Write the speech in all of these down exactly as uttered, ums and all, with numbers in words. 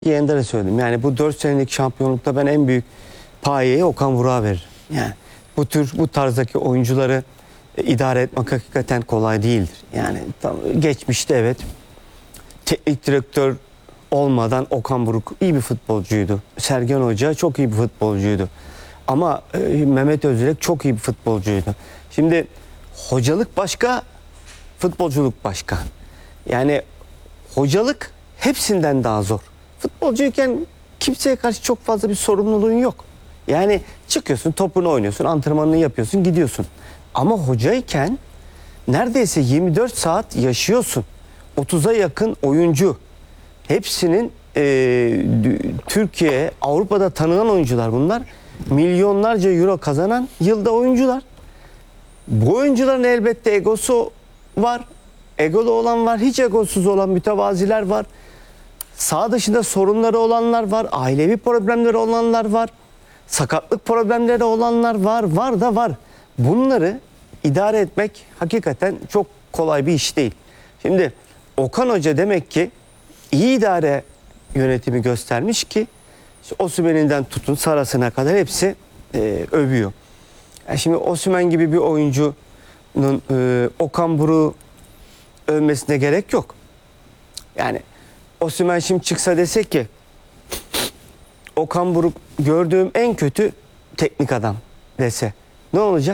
Yayında da söyledim. Yani bu dört senelik şampiyonlukta ben en büyük payeyi Okan Buruk'a veririm. Yani bu tür bu tarzdaki oyuncuları e, idare etmek hakikaten kolay değildir. Yani tam, geçmişte evet teknik direktör olmadan Okan Buruk iyi bir futbolcuydu. Sergen Hoca çok iyi bir futbolcuydu. Ama e, Mehmet Özürek çok iyi bir futbolcuydu. Şimdi hocalık başka, futbolculuk başka. Yani hocalık hepsinden daha zor. Futbolcuyken kimseye karşı çok fazla bir sorumluluğun yok. Yani çıkıyorsun, topunu oynuyorsun, antrenmanını yapıyorsun, gidiyorsun. Ama hocayken neredeyse yirmi dört saat yaşıyorsun. otuza yakın oyuncu. Hepsinin e, Türkiye, Avrupa'da tanınan oyuncular bunlar. Milyonlarca euro kazanan yılda oyuncular. Bu oyuncuların elbette egosu var. Egolu olan var, hiç egosuz olan mütevaziler var. Sağ dışında sorunları olanlar var, ailevi problemleri olanlar var, sakatlık problemleri olanlar var, var da var. Bunları idare etmek hakikaten çok kolay bir iş değil. Şimdi Okan Hoca demek ki iyi idare yönetimi göstermiş ki işte Osimhen'inden tutun Saras'ına kadar hepsi e, övüyor. Yani şimdi Osimhen gibi bir oyuncunun e, Okan Buruk'u övmesine gerek yok. Yani Osimhen şimdi çıksa desek ki Okan Buruk gördüğüm en kötü teknik adam dese ne olacak?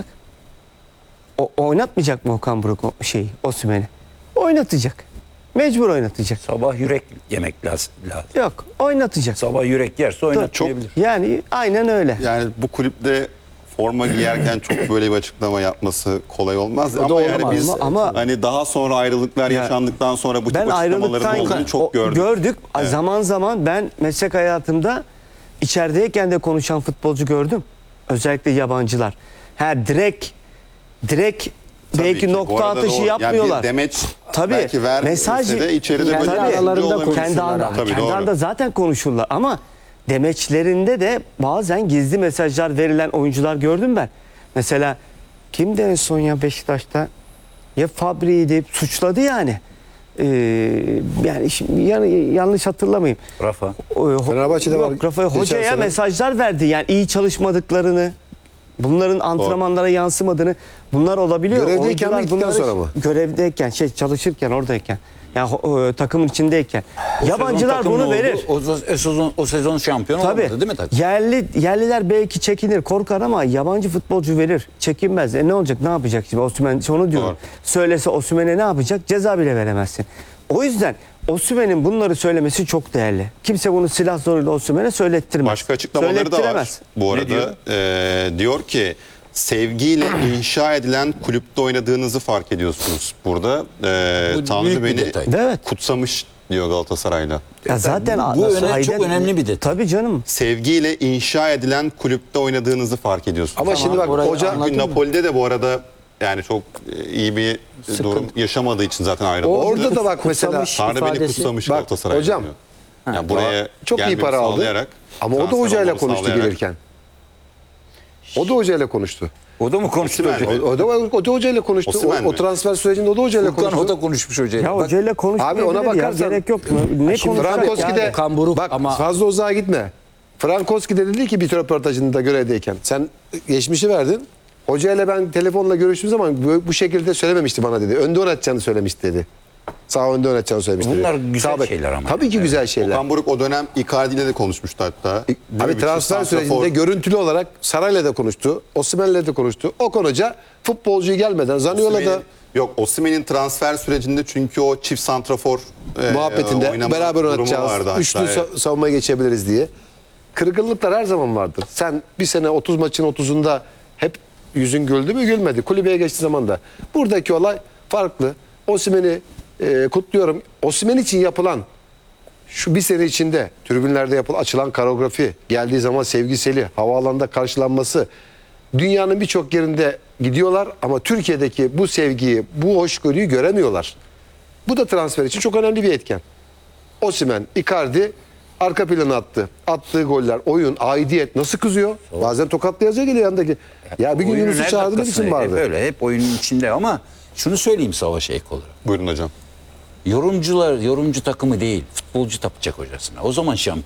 O oynatmayacak mı Okan Buruk o şeyi, Osimhen'i? Oynatacak. Mecbur oynatacak. Sabah yürek yemek lazım. Yok, oynatacak. Sabah yürek yerse oynatmayabilir. Yani aynen öyle. Yani bu kulüpte forma giyerken çok böyle bir açıklama yapması kolay olmaz. Ama yani biz ama, hani daha sonra ayrılıklar ya, yaşandıktan sonra bu tip açıklamaların olduğunu çok gördük. Gördük. Evet. Zaman zaman ben meslek hayatımda içerideyken de konuşan futbolcu gördüm. Özellikle yabancılar. Her direkt direkt Tabii belki ki. nokta atışı yapmıyorlar. Yani bir demeç tabii, belki vermese de içeride kendi böyle aralarında olabilir. kendi anda, Tabii, kendi doğru. anda zaten konuşurlar ama demeçlerinde de bazen gizli mesajlar verilen oyuncular gördüm ben. Mesela kimdi en son ya Beşiktaş'ta? Ya Fabri'ydi, suçladı yani. Ee, yani şimdi yanlış hatırlamayayım. Rafa. Fenerbahçe'de var. Rafa hocaya mesajlar verdi. Yani iyi çalışmadıklarını, bunların antrenmanlara yansımadığını, bunlar olabiliyor. Görevdeyken mi, gittikten sonra mı? Görevdeyken, şey çalışırken, oradayken. Yani o, takımın içindeyken. O Yabancılar bunu verir. O, o, o sezon o sezon şampiyon Tabii. olamadı değil mi takım? Yerli yerliler belki çekinir, korkar ama yabancı futbolcu verir. Çekinmez. E ne olacak? Ne yapacak şimdi? Osimhen onu diyorum. Doğru. Söylese Osimhen'e ne yapacak? Ceza bile veremezsin. O yüzden Osimhen'in bunları söylemesi çok değerli. Kimse bunu silah zoruyla Osimhen'e söylettirmez. Başka açıklamaları da var. Bu arada diyor? E, diyor ki sevgiyle inşa edilen kulüpte oynadığınızı fark ediyorsunuz. Burada e, Tanrı beni evet. kutsamış diyor Galatasaray'la. Ya zaten bu, bu öne, çok önemli bir detay. Tabii canım. Sevgiyle inşa edilen kulüpte oynadığınızı fark ediyorsunuz. Ama şimdi bak hoca Çünkü Napoli'de de bu arada yani çok iyi bir Sıkıntı. durum yaşamadığı için zaten ayrıldı. orada da bak mesela Tanrı beni kutsamış bak, Galatasaray. hocam, diyor. Yani buraya çok iyi para aldı. Ama o da hocayla konuştu sağlayarak. gelirken. O da hocayla konuştu. O da mı konuştu Osimhen hocayla? O, o da o da hocayla konuştu. O, Osimhen o mi? transfer sürecinde o da hocayla Furkan konuştu. o da konuşmuş hocayla. Ya Bak, hocayla konuşmayabilir Abi ona ya. bakarsan- Gerek yok. Ne Şimdi konuşacak Frankowski de yani? Okan Buruk bak ama- fazla uzağa gitme. Frankowski de dedi ki bir röportajında görevdeyken sen geçmişi verdin. Hocayla ben telefonla görüştüğüm zaman bu, bu şekilde söylememişti bana dedi. Önde oynatacağını söylemişti dedi. Sağ önde oynatacağını söylemişti. Bunlar dedi. güzel Sağ bek. şeyler ama. Tabii ki Evet. güzel şeyler. Okan Buruk o dönem Icardi ile de konuşmuştu hatta. Abi transfer sürecinde görüntülü olarak Saray'la da konuştu. Osimhen'le de konuştu. Okan Hoca futbolcuyu gelmeden Zaniola'da da Yok Osimhen'in transfer sürecinde çünkü o çift santrafor e, muhabbetinde oynama beraber durumu oynatacağız. vardı hatta, Üçlü evet. sa- savunmaya geçebiliriz diye. Kırgınlıklar her zaman vardır. Sen bir sene otuz maçın otuzunda hep yüzün güldü mü gülmedi. Kulübeye geçtiği zaman da. Buradaki olay farklı. Osimhen'i e, kutluyorum. Osimhen için yapılan şu bir sene içinde tribünlerde yapılan açılan koreografi, geldiği zaman sevgiseli, havaalanında karşılanması, dünyanın birçok yerinde gidiyorlar ama Türkiye'deki bu sevgiyi, bu hoşgörüyü göremiyorlar. Bu da transfer için çok önemli bir etken. Osimhen, Icardi arka plana attı. Attığı goller, oyun, aidiyet nasıl kızıyor? Doğru. Bazen tokatlayacak geliyor yanındaki. Ya bir gün Oyunun Yunus'u her çağırdı ne dakikasını biçim vardı? Hep öyle, hep oyunun içinde ama şunu söyleyeyim savaşa ek olarak. Buyurun hocam. Yorumcular, yorumcu takımı değil, futbolcu tapacak hocasına. O zaman şampiyon.